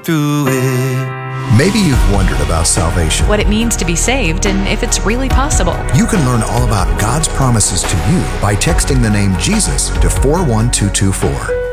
through it. Maybe you've wondered about salvation. What it means to be saved and if it's really possible. You can learn all about God's promises to you by texting the name Jesus to 41224.